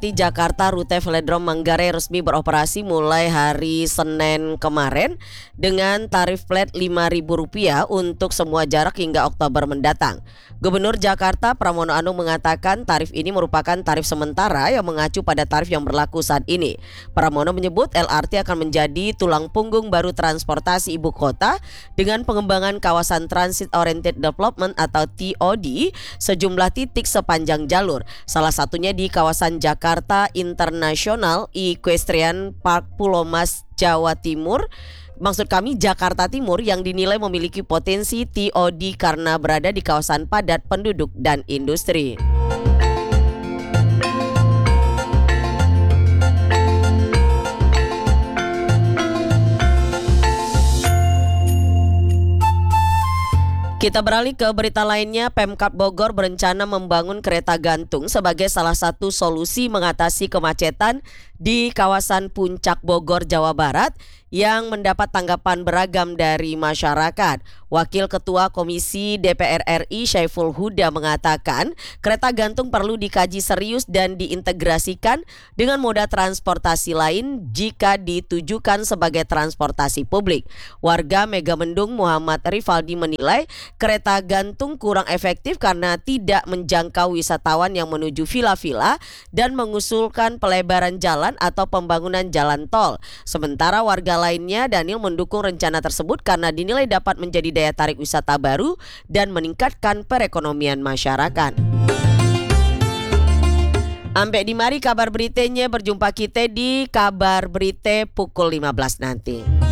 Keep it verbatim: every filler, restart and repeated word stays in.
T Jakarta rute Velodrome Manggarai resmi beroperasi mulai hari Senin kemarin dengan tarif flat lima ribu rupiah untuk semua jarak hingga Oktober mendatang. Gubernur Jakarta Pramono Anung mengatakan tarif ini merupakan tarif sementara yang mengacu pada tarif yang berlaku saat ini. Pramono menyebut L R T akan menjadi tulang punggung baru transportasi ibu kota dengan pengembangan kawasan Transit Oriented Development atau T O D sejumlah titik sepanjang jalur. Salah satunya di kawasan Jakarta International Equestrian Park Pulau Mas, Jawa Timur. Maksud kami Jakarta Timur yang dinilai memiliki potensi T O D karena berada di kawasan padat penduduk dan industri. Kita beralih ke berita lainnya. Pemkab Bogor berencana membangun kereta gantung sebagai salah satu solusi mengatasi kemacetan di kawasan Puncak Bogor, Jawa Barat yang mendapat tanggapan beragam dari masyarakat. Wakil Ketua Komisi D P R R I Syaiful Huda mengatakan kereta gantung perlu dikaji serius dan diintegrasikan dengan moda transportasi lain jika ditujukan sebagai transportasi publik. Warga Megamendung Muhammad Rifaldi menilai kereta gantung kurang efektif karena tidak menjangkau wisatawan yang menuju villa-villa dan mengusulkan pelebaran jalan atau pembangunan jalan tol. Sementara warga lainnya Daniel mendukung rencana tersebut karena dinilai dapat menjadi daya tarik wisata baru dan meningkatkan perekonomian masyarakat. Ampe di mari kabar beritanya, berjumpa kita di kabar berita pukul lima belas nanti.